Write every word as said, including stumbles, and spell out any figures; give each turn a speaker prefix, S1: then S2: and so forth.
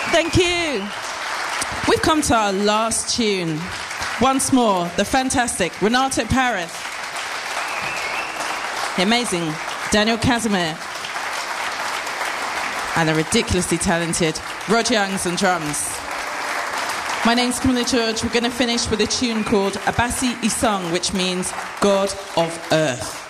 S1: Thank you. We've come to our last tune. Once more, the fantastic Renato Paris. The amazing Daniel Casimir. And the ridiculously talented Roger Youngs on drums. My name's Camilla George. We're going to finish with a tune called Abasi Isang, which means God of Earth.